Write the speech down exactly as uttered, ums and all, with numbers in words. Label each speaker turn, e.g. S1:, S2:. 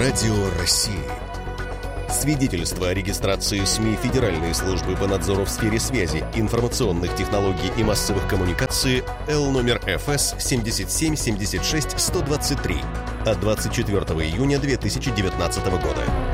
S1: Радио России. Свидетельство о регистрации СМИ Федеральной службы по надзору в сфере связи, информационных технологий и массовых коммуникаций Л номер Ф С семь семь семь шесть сто двадцать три от двадцать четвёртого июня две тысячи девятнадцатого года.